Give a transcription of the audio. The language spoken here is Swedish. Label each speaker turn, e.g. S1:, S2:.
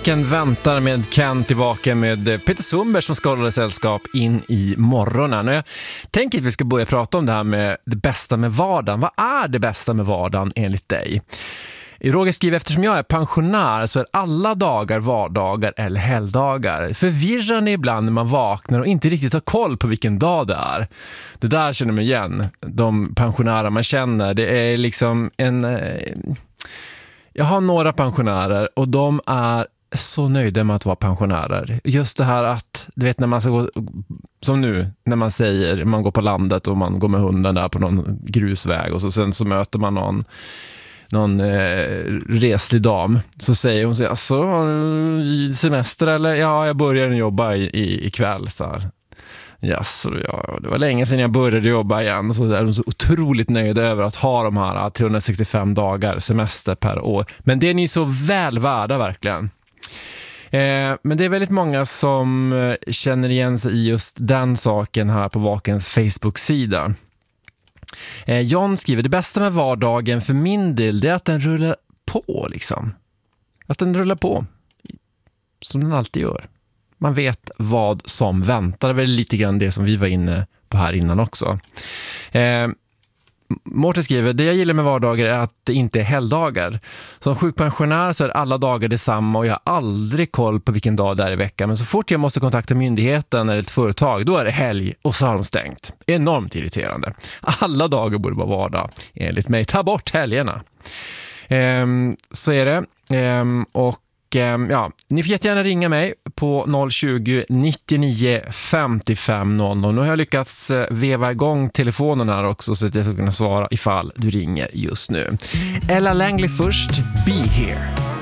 S1: Weekend väntar med Ken tillbaka med Peter Sundberg som ska hålla sällskap in i morgonen. Och jag tänker att vi ska börja prata om det här med det bästa med vardagen. Vad är det bästa med vardagen enligt dig? Roger skriver, eftersom jag är pensionär så är alla dagar vardagar eller helgdagar. Förvirrande ibland när man vaknar och inte riktigt har koll på vilken dag det är. Det där känner man igen. De pensionärer man känner, det är liksom en... Jag har några pensionärer och de är så nöjda med att vara pensionärer. Just det här att, du vet när man ska gå, som nu, när man säger, man går på landet och man går med hunden där på någon grusväg och sen så möter man någon reslig dam, så säger hon så, alltså, semester eller? Ja, jag börjar jobba ikväll så här. Jaså, ja, det var länge sedan jag började jobba igen. Så är de så otroligt nöjda över att ha de här 365 dagar semester per år. Men det är ni så väl värda verkligen. Men det är väldigt många som känner igen sig i just den saken här på Vakens Facebook-sida. John skriver, det bästa med vardagen för min del det är att den rullar på liksom. Att den rullar på som den alltid gör. Man vet vad som väntar. Det är väl lite grann det som vi var inne på här innan också. Mårten skriver, det jag gillar med vardagar är att det inte är helgdagar. Som sjukpensionär så är alla dagar detsamma och jag har aldrig koll på vilken dag det är i veckan. Men så fort jag måste kontakta myndigheten eller ett företag, då är det helg och så har de stängt. Enormt irriterande. Alla dagar borde vara vardag, enligt mig. Ta bort helgerna. Så är det. Och ja, ni får jättegärna ringa mig på 020 99 55 00. Nu har jag lyckats veva igång telefonen här också så att jag ska kunna svara ifall du ringer just nu. Ella Langley först, Be Here.